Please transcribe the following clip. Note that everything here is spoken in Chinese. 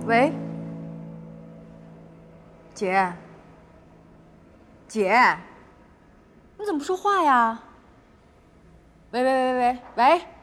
喂，姐，姐，你怎么不说话呀？喂喂喂喂喂！